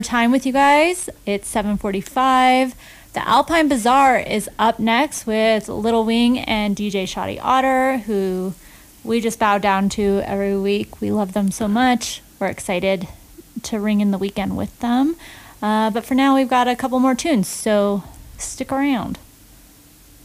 time with you guys. It's 7:45. The Alpine Bazaar is up next with Little Wing and DJ Shoddy Otter, who we just bow down to every week. We love them so much. We're excited to ring in the weekend with them. But for now, we've got a couple more tunes, so stick around.